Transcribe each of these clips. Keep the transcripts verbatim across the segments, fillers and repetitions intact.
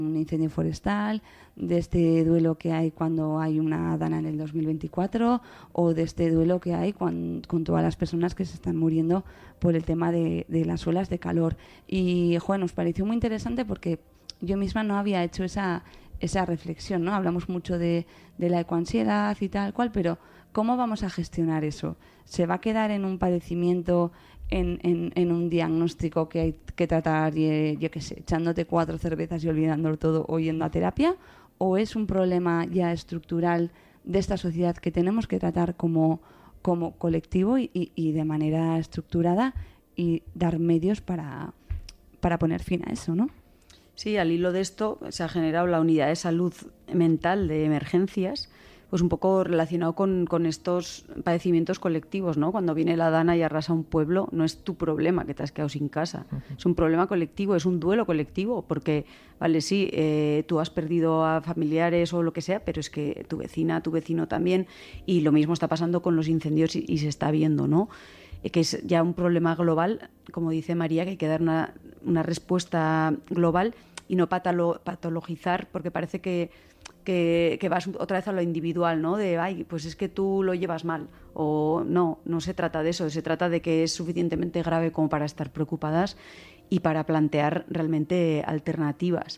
un incendio forestal, de este duelo que hay cuando hay una dana en el dos mil veinticuatro o de este duelo que hay con, con todas las personas que se están muriendo por el tema de, de las olas de calor. Y, joder, nos pareció muy interesante porque yo misma no había hecho esa, esa reflexión, ¿no? Hablamos mucho de, de la ecoansiedad y tal cual, pero ¿cómo vamos a gestionar eso? ¿Se va a quedar en un padecimiento, en, en, en un diagnóstico que hay que tratar, y, yo qué sé, echándote cuatro cervezas y olvidándolo todo o yendo a terapia? ¿O es un problema ya estructural de esta sociedad que tenemos que tratar como, como colectivo y, y, y de manera estructurada y dar medios para, para poner fin a eso, ¿no? Sí, al hilo de esto se ha generado la unidad de salud mental de emergencias, pues un poco relacionado con, con estos padecimientos colectivos, ¿no? Cuando viene la dana y arrasa un pueblo, no es tu problema que te has quedado sin casa, uh-huh. Es un problema colectivo, es un duelo colectivo, porque, vale, sí, eh, tú has perdido a familiares o lo que sea, pero es que tu vecina, tu vecino también, y lo mismo está pasando con los incendios y, y se está viendo, ¿no? Que es ya un problema global, como dice María, que hay que dar una, una respuesta global y no patolo, patologizar, porque parece que, que, que vas otra vez a lo individual, ¿no? De, ay, pues es que tú lo llevas mal. O no, no se trata de eso, se trata de que es suficientemente grave como para estar preocupadas y para plantear realmente alternativas.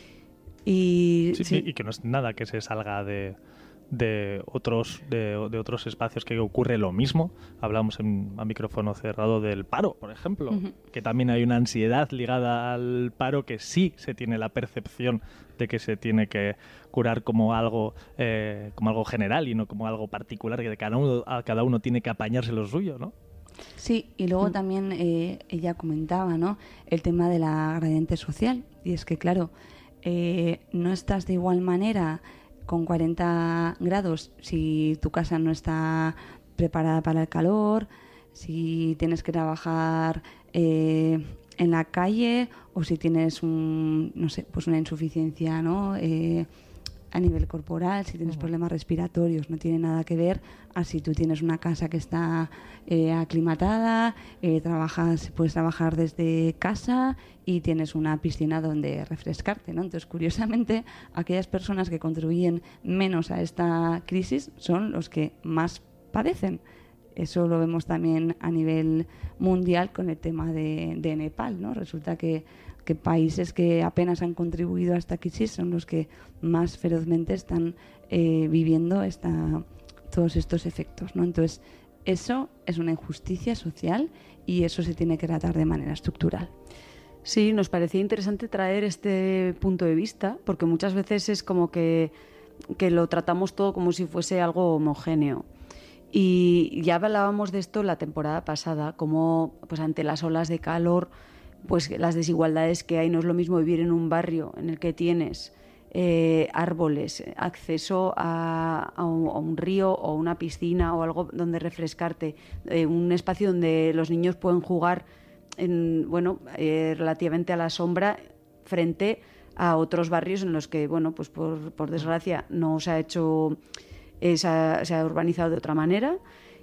Y, sí, sí. y que no es nada que se salga de... de otros de, de otros espacios que ocurre lo mismo. Hablamos en, a micrófono cerrado del paro, por ejemplo, uh-huh. que también hay una ansiedad ligada al paro, que sí se tiene la percepción de que se tiene que curar como algo eh, como algo general y no como algo particular, que de cada uno, a cada uno tiene que apañarse lo suyo, ¿no? Sí, y luego también eh, ella comentaba, ¿no?, el tema de la gradiente social, y es que claro, eh, no estás de igual manera con cuarenta grados si tu casa no está preparada para el calor, si tienes que trabajar eh, en la calle o si tienes un, no sé, pues una insuficiencia, ¿no?, eh, a nivel corporal, si tienes problemas respiratorios, no tiene nada que ver a si tú tienes una casa que está eh, aclimatada, eh, trabajas, puedes trabajar desde casa y tienes una piscina donde refrescarte, ¿no? Entonces, curiosamente, aquellas personas que contribuyen menos a esta crisis son los que más padecen. Eso lo vemos también a nivel mundial con el tema de, de Nepal, ¿no? Resulta que, que países que apenas han contribuido a esta crisis son los que más ferozmente están eh, viviendo esta, todos estos efectos, ¿no? Entonces, eso es una injusticia social y eso se tiene que tratar de manera estructural. Sí, nos parecía interesante traer este punto de vista, porque muchas veces es como que, que lo tratamos todo como si fuese algo homogéneo. Y ya hablábamos de esto la temporada pasada, como pues ante las olas de calor, pues las desigualdades que hay. No es lo mismo vivir en un barrio en el que tienes eh, árboles, acceso a, a, un, a un río o una piscina o algo donde refrescarte, eh, un espacio donde los niños pueden jugar en, bueno, eh, relativamente a la sombra, frente a otros barrios en los que, bueno, pues por, por desgracia no se ha hecho... Se ha, se ha urbanizado de otra manera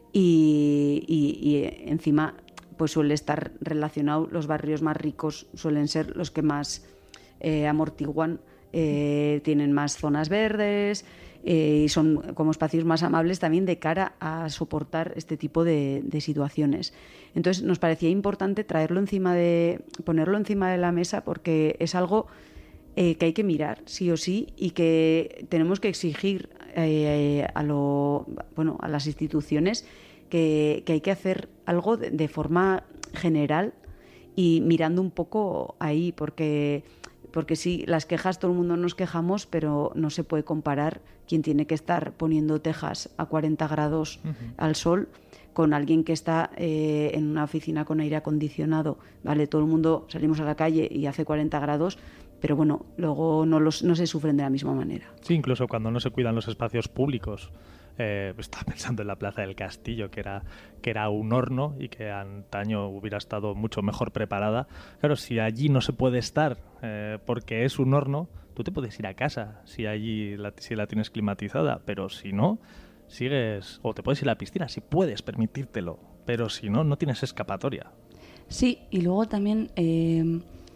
y, y, y encima pues suele estar relacionado, los barrios más ricos suelen ser los que más eh, amortiguan, eh, tienen más zonas verdes eh, y son como espacios más amables también de cara a soportar este tipo de, de situaciones. Entonces nos parecía importante traerlo encima de, ponerlo encima de la mesa, porque es algo Eh, que hay que mirar sí o sí y que tenemos que exigir eh, a lo bueno a las instituciones que, que hay que hacer algo de, de forma general y mirando un poco ahí, porque porque sí, las quejas, todo el mundo nos quejamos, pero no se puede comparar quién tiene que estar poniendo tejas a cuarenta grados uh-huh. al sol con alguien que está eh, en una oficina con aire acondicionado. Vale, todo el mundo salimos a la calle y hace cuarenta grados, pero bueno, luego no, los, no se sufren de la misma manera. Sí, incluso cuando no se cuidan los espacios públicos. Eh, estaba pensando en la Plaza del Castillo, que era, que era un horno y que antaño hubiera estado mucho mejor preparada. Claro, si allí no se puede estar eh, porque es un horno, tú te puedes ir a casa si allí la, si la tienes climatizada, pero si no, sigues, o te puedes ir a la piscina si puedes permitírtelo, pero si no, no tienes escapatoria. Sí, y luego también... Eh...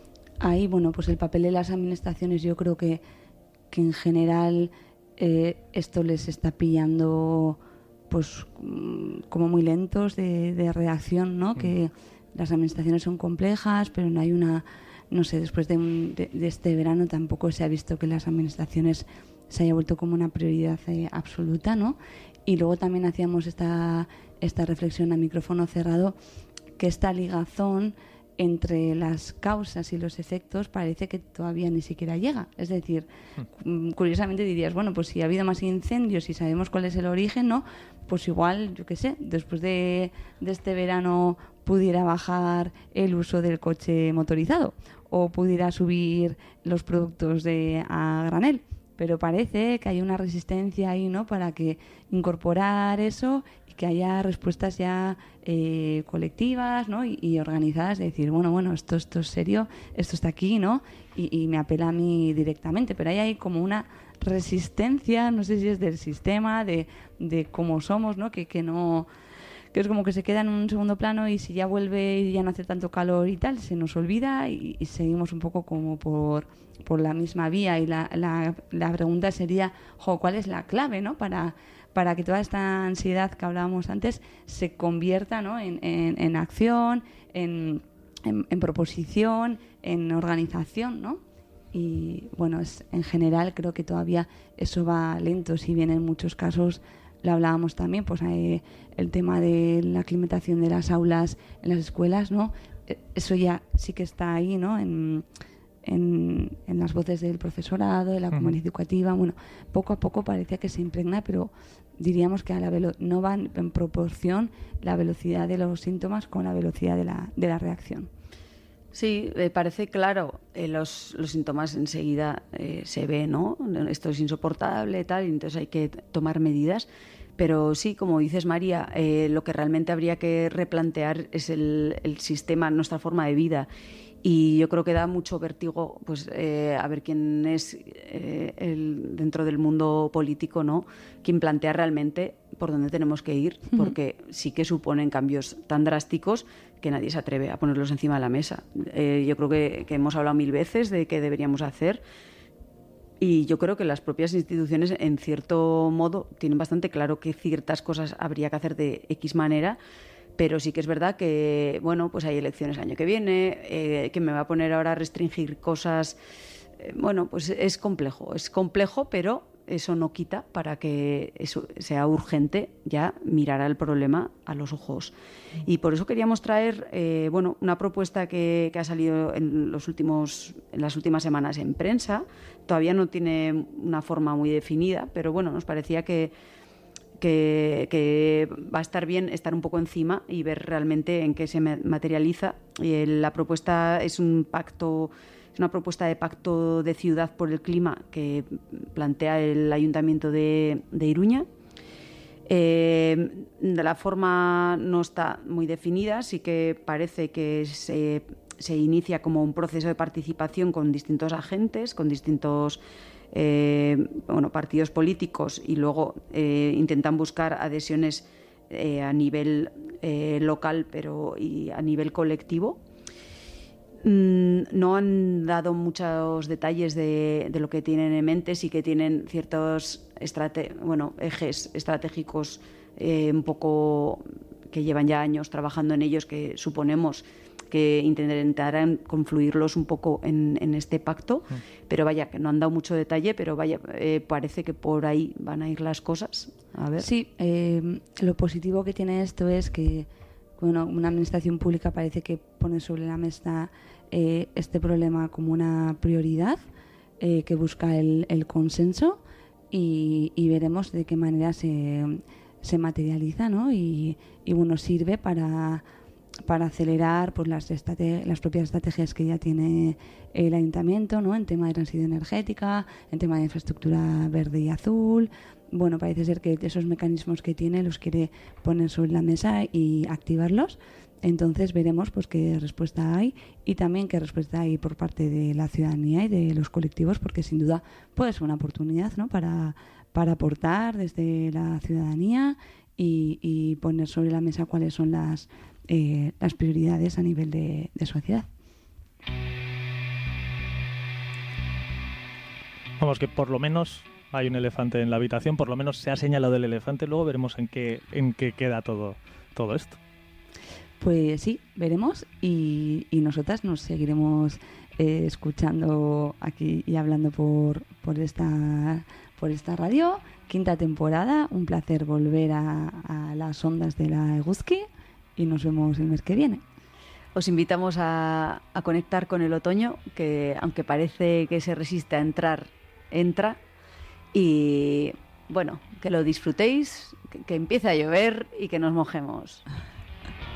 ahí, bueno, pues el papel de las administraciones, yo creo que, que en general eh, esto les está pillando pues como muy lentos de, de reacción, ¿no? Mm. Que las administraciones son complejas, pero no hay una, no sé, después de, un, de, de este verano tampoco se ha visto que las administraciones se haya vuelto como una prioridad eh, absoluta, ¿no? Y luego también hacíamos esta, esta reflexión a micrófono cerrado, que esta ligazón entre las causas y los efectos parece que todavía ni siquiera llega. Es decir, mm. curiosamente dirías, bueno, pues si ha habido más incendios y sabemos cuál es el origen, ¿no? Pues igual, yo qué sé, después de, de este verano pudiera bajar el uso del coche motorizado o pudiera subir los productos de a granel. Pero parece que hay una resistencia ahí, ¿no? Para que incorporar eso y que haya respuestas ya eh, colectivas, ¿no? Y, y organizadas, de decir, bueno, bueno, esto, esto es serio, esto está aquí, ¿no? Y, y me apela a mí directamente. Pero ahí hay como una resistencia, no sé si es del sistema, de, de cómo somos, ¿no? Que, que no... que es como que se queda en un segundo plano y si ya vuelve y ya no hace tanto calor y tal, se nos olvida y, y seguimos un poco como por, por la misma vía. Y la, la, la pregunta sería, jo, ¿cuál es la clave, ¿no? para, para que toda esta ansiedad que hablábamos antes se convierta, ¿no? en, en, en acción, en, en, en proposición, en organización, ¿no? Y bueno, es, en general creo que todavía eso va lento, si bien en muchos casos lo hablábamos también, pues eh, el tema de la aclimatación de las aulas en las escuelas, ¿no? Eso ya sí que está ahí, ¿no? En, en, en las voces del profesorado, de la comunidad uh-huh. educativa. Bueno, poco a poco parece que se impregna, pero diríamos que a la velo- no va en proporción la velocidad de los síntomas con la velocidad de la, de la reacción. Sí, eh, parece claro, eh, los, los síntomas enseguida eh, se ve, ¿no? Esto es insoportable, tal, y entonces hay que tomar medidas. Pero sí, como dices, María, eh, lo que realmente habría que replantear es el, el sistema, nuestra forma de vida. Y yo creo que da mucho vértigo, pues, eh, a ver quién es eh, el, dentro del mundo político, ¿no? Quien plantea realmente por dónde tenemos que ir, uh-huh. porque sí que suponen cambios tan drásticos que nadie se atreve a ponerlos encima de la mesa. Eh, yo creo que, que hemos hablado mil veces de qué deberíamos hacer. Y yo creo que las propias instituciones, en cierto modo, tienen bastante claro que ciertas cosas habría que hacer de X manera, pero sí que es verdad que, bueno, pues hay elecciones el año que viene, eh, que me va a poner ahora a restringir cosas. Eh, bueno, pues es complejo, es complejo, pero eso no quita para que eso sea urgente ya mirar al problema a los ojos. Y por eso queríamos traer, eh, bueno, una propuesta que, que ha salido en los últimos, en las últimas semanas en prensa. Todavía no tiene una forma muy definida, pero bueno, nos parecía que Que, que va a estar bien estar un poco encima y ver realmente en qué se materializa. Y la propuesta es un pacto, es una propuesta de pacto de ciudad por el clima que plantea el Ayuntamiento de, de Iruña. Eh, la forma no está muy definida, sí que parece que se, se inicia como un proceso de participación con distintos agentes, con distintos Eh, bueno, partidos políticos y luego eh, intentan buscar adhesiones eh, a nivel eh, local pero y a nivel colectivo. Mm, no han dado muchos detalles de, de lo que tienen en mente, sí que tienen ciertos estrate- bueno, ejes estratégicos eh, un poco que llevan ya años trabajando en ellos, que suponemos que intentarán confluirlos un poco en, en este pacto, mm. pero vaya, que no han dado mucho detalle, pero vaya, eh, parece que por ahí van a ir las cosas. A ver. Sí, eh, lo positivo que tiene esto es que, bueno, una administración pública parece que pone sobre la mesa eh, este problema como una prioridad, eh, que busca el, el consenso y, y veremos de qué manera se, se materializa, ¿no? Y, y bueno, sirve para para acelerar pues las, estrate- las propias estrategias que ya tiene el Ayuntamiento, ¿no? En tema de transición energética, en tema de infraestructura verde y azul. Bueno, parece ser que esos mecanismos que tiene los quiere poner sobre la mesa y activarlos. Entonces veremos pues qué respuesta hay y también qué respuesta hay por parte de la ciudadanía y de los colectivos, porque sin duda puede ser una oportunidad, ¿no? para, para aportar desde la ciudadanía y, y poner sobre la mesa cuáles son las Eh, las prioridades a nivel de, de sociedad. Vamos, que por lo menos hay un elefante en la habitación, por lo menos se ha señalado el elefante, luego veremos en qué, en qué queda todo, todo esto. Pues sí, veremos y, y nosotras nos seguiremos eh, escuchando aquí y hablando por, por, esta, por esta radio. Quinta temporada, un placer volver a, a las ondas de la Eguzki y nos vemos el mes que viene. Os invitamos a, a conectar con el otoño, que aunque parece que se resiste a entrar, entra. Y bueno, que lo disfrutéis, que, que empiece a llover y que nos mojemos.